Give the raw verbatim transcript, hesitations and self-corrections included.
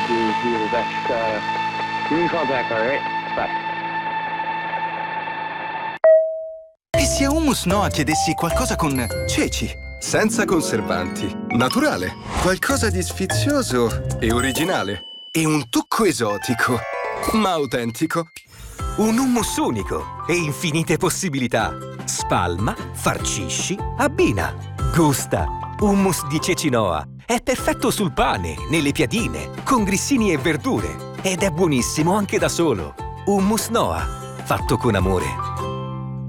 do do the best. Uh, you're in contact, all right? Bye. E se a Hummus Noa chiedessi qualcosa con ceci? Senza conservanti, naturale, qualcosa di sfizioso e originale. E un tocco esotico, ma autentico. Un hummus unico e infinite possibilità. Spalma, farcisci, abbina. Gusta. Hummus di ceci Noa. È perfetto sul pane, nelle piadine, con grissini e verdure. Ed è buonissimo anche da solo. Hummus Noa, fatto con amore.